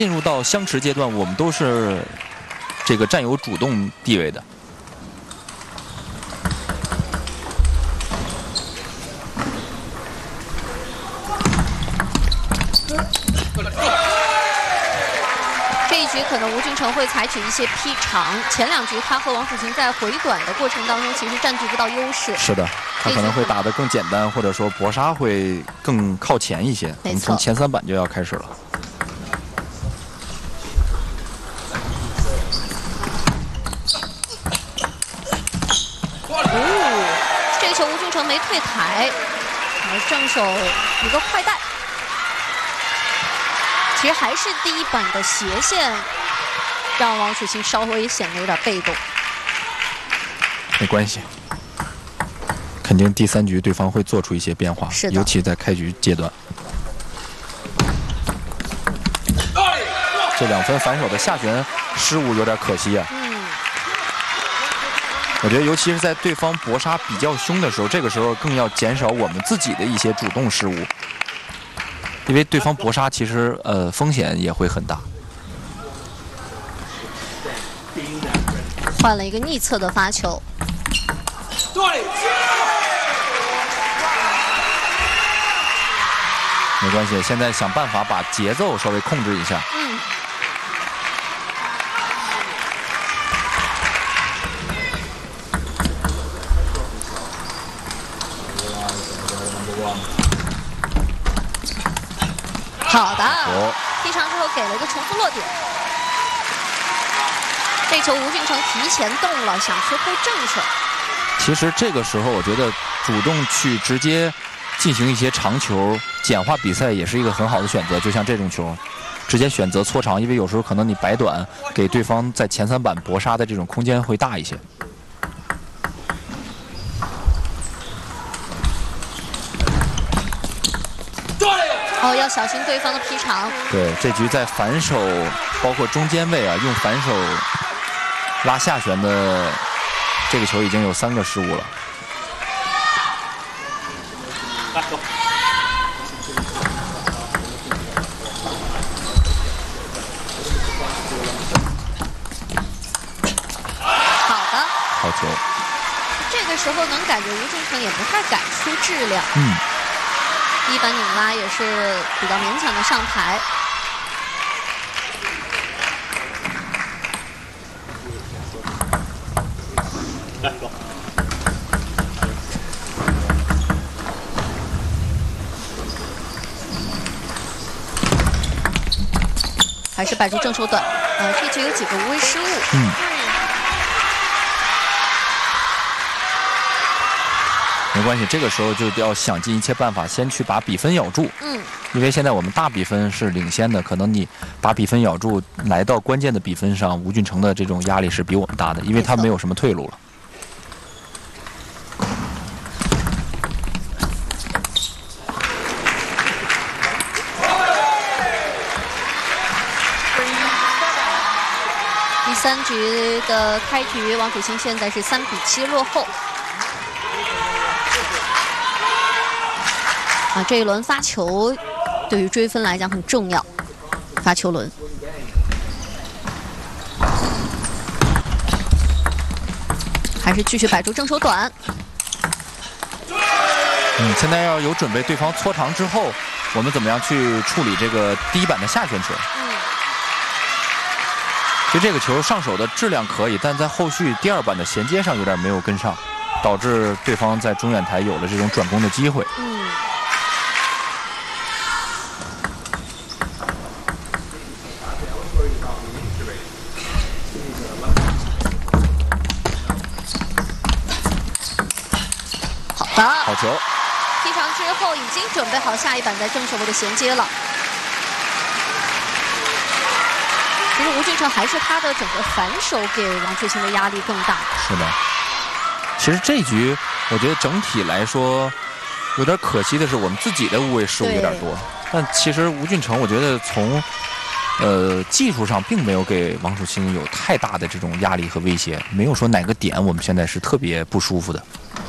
进入到相持阶段，我们都是这个占有主动地位的。 这一局可能吴俊成会采取一些劈长，前两局他和王楚钦在回短的过程当中，其实占据不到优势。 是的，他可能会打得更简单，或者说搏杀会更靠前一些。我们从前3板就要开始了。 这个球吴俊成没退台，而正手一个快带，其实还是第一板的斜线，让王楚钦稍微显得有点被动。 没关系，肯定第3局对方会做出一些变化，尤其在开局阶段。这2分反手的下旋失误有点可惜啊。 我觉得，尤其是在对方搏杀比较凶的时候，这个时候更要减少我们自己的一些主动失误，因为对方搏杀其实风险也会很大。 换了一个逆侧的发球， 没关系，现在想办法把节奏稍微控制一下。 好的，踢长之后给了一个重复落点。这球吴俊成提前动了，想去护正手。 其实这个时候，我觉得主动去直接进行一些长球，简化比赛也是一个很好的选择。就像这种球，直接选择搓长，因为有时候可能你摆短，给对方在前3板搏杀的这种空间会大一些。 哦，要小心对方的劈长。 对，这局在反手，包括中间位啊，用反手拉下旋的这个球已经有3个失误了。 好的， 好球。 这个时候能感觉吴俊成也不太敢出质量。第一板拧拉也是比较勉强的上台。还是摆出正手短，这局有几个无谓失误。 没关系，这个时候就要想尽一切办法，先去把比分咬住。因为现在我们大比分是领先的，可能你把比分咬住，来到关键的比分上，吴俊成的这种压力是比我们大的，因为他没有什么退路了。 第3局的开局，王楚钦现在是3比7落后。 这一轮发球对于追分来讲很重要，发球轮。还是继续摆出正手短。 现在要有准备，对方搓长之后，我们怎么样去处理这个第一板的下旋球？其实这个球上手的质量可以，但在后续第2板的衔接上有点没有跟上，导致对方在中远台有了这种转攻的机会。好球！ 踢长之后已经准备好下一板在正手位的衔接了。其实吴俊成还是他的整个反手给王楚钦的压力更大。 是的。其实这一局我觉得整体来说有点可惜的是，我们自己的无谓失误有点多。但其实吴俊成我觉得从技术上并没有给王楚钦有太大的这种压力和威胁，没有说哪个点我们现在是特别不舒服的。